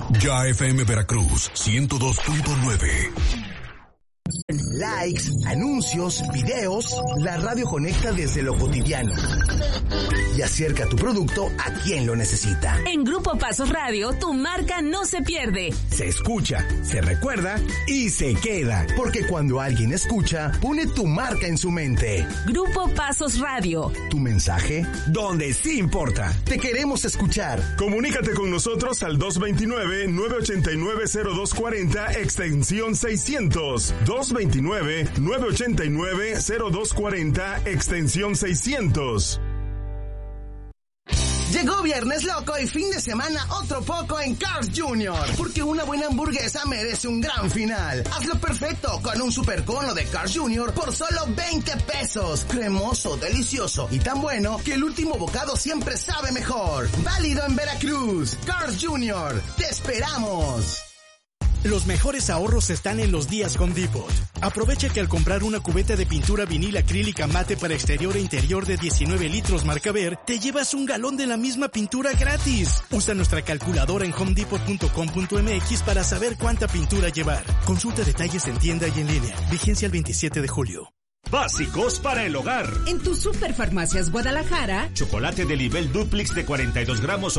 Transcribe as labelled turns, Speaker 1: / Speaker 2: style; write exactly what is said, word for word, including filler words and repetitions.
Speaker 1: Ya F M Veracruz, ciento dos punto nueve.
Speaker 2: Likes, anuncios, videos, la radio conecta desde lo cotidiano y acerca tu producto a quien lo necesita.
Speaker 3: En Grupo Pasos Radio, tu marca no se pierde.
Speaker 2: Se escucha, se recuerda y se queda. Porque cuando alguien escucha, pone tu marca en su mente.
Speaker 3: Grupo Pasos Radio.
Speaker 2: Tu mensaje, donde sí importa. Te queremos escuchar.
Speaker 4: Comunícate con nosotros al dos dos nueve, nueve ocho nueve, cero dos cuatro cero, extensión seiscientos. dos dos nueve, nueve ocho nueve, cero dos cuatro cero, extensión seiscientos.
Speaker 2: Llegó Viernes Loco y fin de semana otro poco en Carl's junior Porque una buena hamburguesa merece un gran final. Hazlo perfecto con un super cono de Carl's junior por solo veinte pesos. Cremoso, delicioso y tan bueno que el último bocado siempre sabe mejor. Válido en Veracruz. Carl's junior Te esperamos.
Speaker 5: Los mejores ahorros están en los días Home Depot. Aprovecha que al comprar una cubeta de pintura vinil acrílica mate para exterior e interior de diecinueve litros marca Ver, te llevas un galón de la misma pintura gratis. Usa nuestra calculadora en home depot punto com punto m x para saber cuánta pintura llevar. Consulta detalles en tienda y en línea. Vigencia el veintisiete de julio.
Speaker 6: Básicos para el hogar.
Speaker 7: En tu Superfarmacias Guadalajara,
Speaker 6: chocolate de Libel Duplex de cuarenta y dos gramos